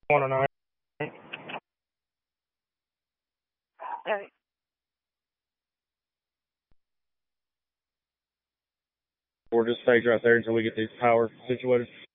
109. Alright. We'll just stay right there until we get these power situated.